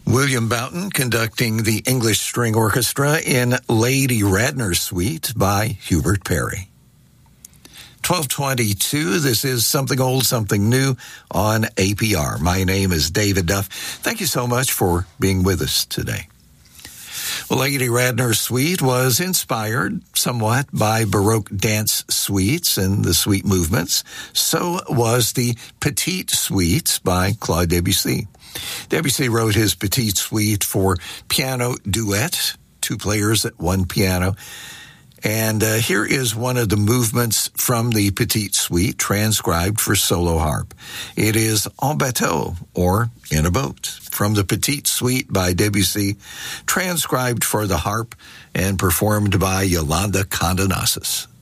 William Boughton conducting the English String Orchestra in Lady Radnor's Suite by Hubert Parry. 1222, this is Something Old, Something New on APR. My name is David Duff. Thank you so much for being with us today. Lady Radnor's Suite was inspired somewhat by Baroque dance suites and the suite movements. So was the Petite Suite by Claude Debussy. Debussy wrote his Petite Suite for piano duet, two players at one piano. And here is one of the movements from the Petite Suite transcribed for solo harp. It is En bateau, or In a Boat, from the Petite Suite by Debussy, transcribed for the harp and performed by Yolanda Condonasis.